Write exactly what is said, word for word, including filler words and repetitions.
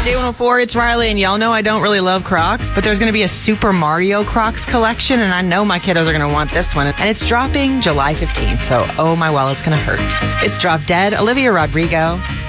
J one oh four, it's Riley, and y'all know I don't really love Crocs, but there's going to be a Super Mario Crocs collection, and I know my kiddos are going to want this one. And it's dropping July fifteenth, so oh my, well, it's going to hurt. It's Drop Dead, Olivia Rodrigo.